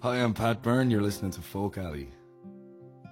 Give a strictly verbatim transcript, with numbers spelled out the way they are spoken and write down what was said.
Hi, I'm Pat Byrne. You're listening to Folk Alley.